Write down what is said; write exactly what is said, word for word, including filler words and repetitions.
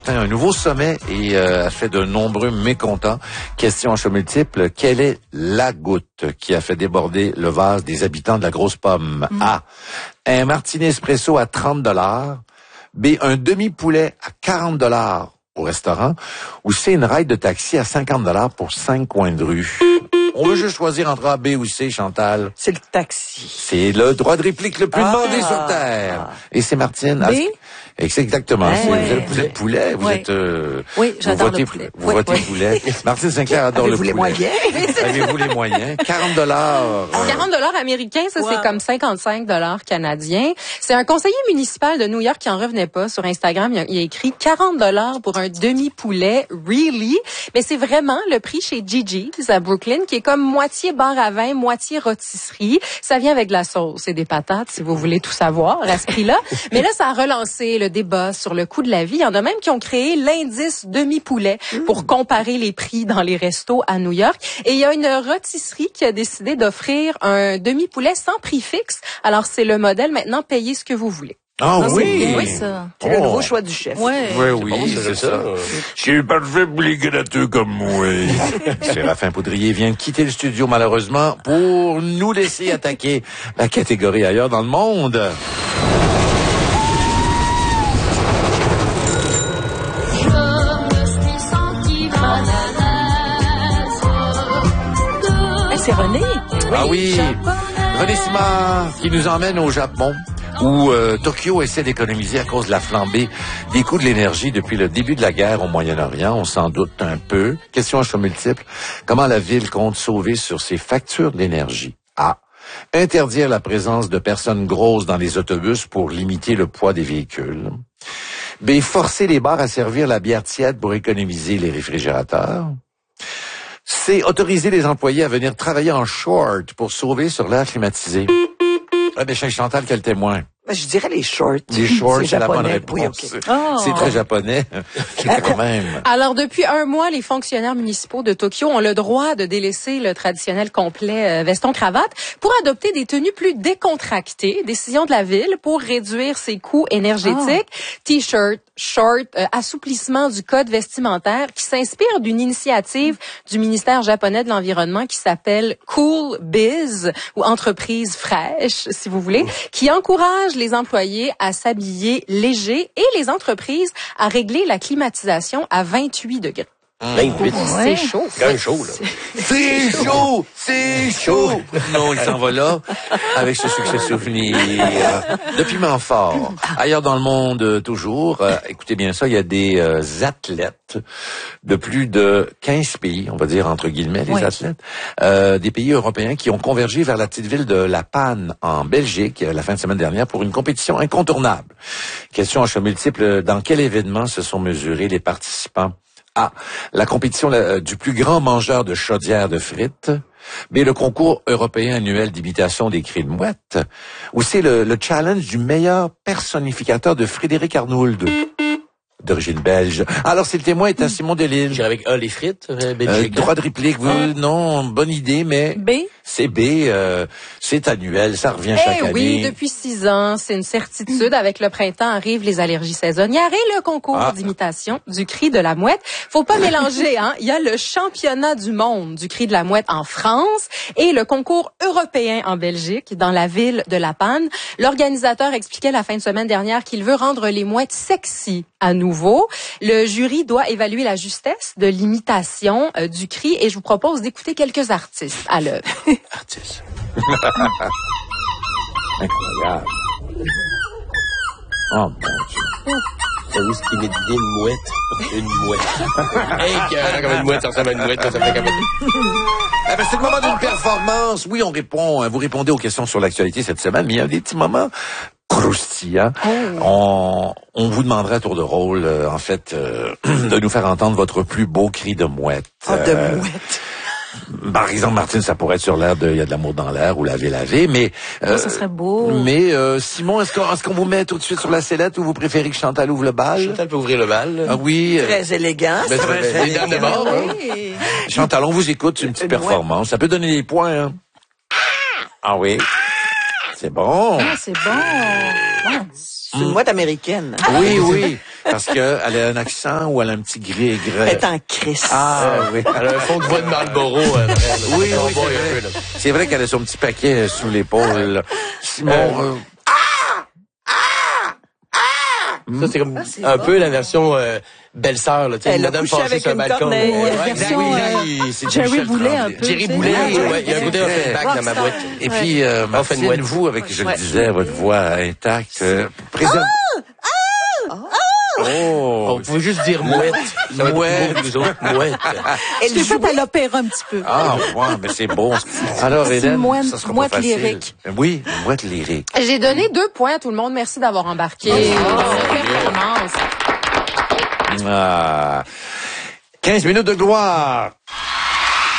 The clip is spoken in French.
Un nouveau sommet et euh, a fait de nombreux mécontents. Question en choix multiple. Quelle est la goutte qui a fait déborder le vase des habitants de la grosse pomme? Mm. A. Un martini espresso à trente dollars. B. Un demi-poulet à quarante dollars au restaurant. Ou C. Une ride de taxi à cinquante dollars pour cinq coins de rue. On veut juste choisir entre A, B ou C, Chantal. C'est le taxi. C'est le droit de réplique le plus ah. demandé sur Terre. Et c'est Martine. B? C'est exactement. Ouais, c'est, ouais, vous êtes, vous êtes poulet, vous ouais. êtes... Euh, oui, j'adore votez, le poulet. Vous oui, votez oui. poulet. Martine Sinclair adore Avez-vous le poulet. les moyens? Avez-vous les moyens? quarante dollars. Euh... quarante dollars américains, ça, wow. C'est comme cinquante-cinq dollars canadiens. C'est un conseiller municipal de New York qui en revenait pas. Sur Instagram, il a, il a écrit quarante dollars pour un demi-poulet. Really? Mais c'est vraiment le prix chez Gigi's à Brooklyn, qui est comme moitié bar à vin, moitié rôtisserie. Ça vient avec de la sauce et des patates, si vous voulez tout savoir à ce prix-là. Mais là, ça a relancé le débat sur le coût de la vie. Il y en a même qui ont créé l'indice demi-poulet pour comparer les prix dans les restos à New York. Et il y a une rôtisserie qui a décidé d'offrir un demi-poulet sans prix fixe. Alors, c'est le modèle maintenant, payez ce que vous voulez. Ah non, oui! C'est, oui, ça. C'est oh. le nouveau choix du chef. Ouais. Oui, oui, bon, c'est, c'est ça. ça. C'est parfait pour les gratteux comme moi. Séraphin Poudrier vient de quitter le studio, malheureusement, pour nous laisser attaquer la catégorie ailleurs dans le monde. C'est René. Ah oui, René Simard qui nous emmène au Japon où euh, Tokyo essaie d'économiser à cause de la flambée des coûts de l'énergie depuis le début de la guerre au Moyen-Orient. On s'en doute un peu. Question à choix multiple. Comment la ville compte sauver sur ses factures d'énergie? A. Interdire la présence de personnes grosses dans les autobus pour limiter le poids des véhicules. B. Forcer les bars à servir la bière tiède pour économiser les réfrigérateurs. C'est autoriser les employés à venir travailler en short pour sauver sur l'air climatisé. Ah ben, Chantal, quel témoin? Je dirais les shorts. Les shorts, c'est, c'est la bonne réponse. Oui, okay. oh. C'est très japonais, quand même. Alors, depuis un mois, les fonctionnaires municipaux de Tokyo ont le droit de délaisser le traditionnel complet veston-cravate pour adopter des tenues plus décontractées. Décision de la ville pour réduire ses coûts énergétiques. Oh. T-shirt, short, euh, assouplissement du code vestimentaire qui s'inspire d'une initiative du ministère japonais de l'Environnement qui s'appelle Cool Biz ou Entreprise fraîche, si vous voulez, qui encourage les employés à s'habiller léger et les entreprises à régler la climatisation à vingt-huit degrés. vingt-huit. C'est chaud. C'est quand même chaud, là. C'est chaud! C'est chaud! Non, il s'en va là, avec ce succès souvenir de piment fort. Ailleurs dans le monde, toujours, euh, écoutez bien ça, il y a des euh, athlètes de plus de quinze pays, on va dire entre guillemets, les oui. athlètes, euh, des pays européens qui ont convergé vers la petite ville de La Panne, en Belgique, la fin de semaine dernière, pour une compétition incontournable. Question en choix multiple, dans quel événement se sont mesurés les participants? A. La compétition la, du plus grand mangeur de chaudières de frites. B. Le concours européen annuel d'imitation des cris de mouette. Ou C. Le, le challenge du meilleur personnificateur de Frédéric Arnould, d'origine belge. Alors, si le témoin est à Simon Delille. J'irai avec A, les frites, euh, euh, droit de réplique, vous, ah. non, bonne idée, mais... B. C'est B, euh, c'est annuel, ça revient eh chaque année. Oui, depuis six ans, c'est une certitude. Avec le printemps arrivent les allergies saisonnières et le concours ah. d'imitation du cri de la mouette. Faut pas mélanger, hein. Il y a le championnat du monde du cri de la mouette en France et le concours européen en Belgique, dans la ville de La Panne. L'organisateur expliquait la fin de semaine dernière qu'il veut rendre les mouettes sexy à nouveau. Le jury doit évaluer la justesse de l'imitation euh, du cri et je vous propose d'écouter quelques artistes à l'œuvre. Artistes. Incroyable. Oh mon Dieu. C'est oui, ce qui imite bien une mouette. Une mouette. Hey, euh, comme une mouette, ça ressemble à une mouette, ça fait comme une... Eh ben, c'est le moment d'une performance. Oui, on répond, vous répondez aux questions sur l'actualité cette semaine, mais il y a des petits moments croustillant. Oh. On, on vous demanderait à tour de rôle, euh, en fait, euh, de nous faire entendre votre plus beau cri de mouette. Oh, de euh, mouette. Par exemple, Martine, ça pourrait être sur l'air de « Il y a de l'amour dans l'air » ou « Laver, laver », mais... Euh, oh, ça serait beau. Mais euh, Simon, est-ce qu'on, est-ce qu'on vous met tout de suite sur la sellette ou vous préférez que Chantal ouvre le bal? Chantal peut ouvrir le bal. Ah oui. Très élégant. Ben, ça très, très, les dames de bord. Oui. Chantal, on vous écoute, c'est une petite une performance. Mouette. Ça peut donner des points, hein? Ah oui. C'est bon. Ah, c'est bon. bon. C'est une mouette américaine. Oui, oui. Parce que elle a un accent ou elle a un petit gré Elle est en crise. Ah, oui. Elle a un fond de voix de Marlboro. euh, Oui, oui, on c'est voit un vrai. peu, là. C'est vrai qu'elle a son petit paquet sous l'épaule. là. Simon, euh, Ça, c'est comme Ah, c'est un bon. peu la version euh, belle-sœur, là. Tu sais, Elle une a madame couché fâchée avec sur un une balcon. corneille. Ouais, La exact. version, oui, euh, c'est Jerry Michel Boulet un Tremblay. peu. Jerry tu sais. Boulet, Ah, ouais, ouais. il y a un côté Offenbach dans ma boîte. Et puis, euh, Martine, Offenbach. vous, avec, je Ouais. le disais, votre voix intacte, euh, préserve... On Oh! pouvait juste dire mouette. Ça va être Mouette. plus beau que nous autres. Mouette. Je t'ai fait à l'opéra un petit peu. Ah, ouais, mais c'est bon. Alors, C'est Hélène, une moine- ça sera mouette pas facile. lyrique. Oui, une mouette lyrique. J'ai donné deux points à tout le monde. Merci d'avoir embarqué dans cette performance. Ah. quinze minutes de gloire.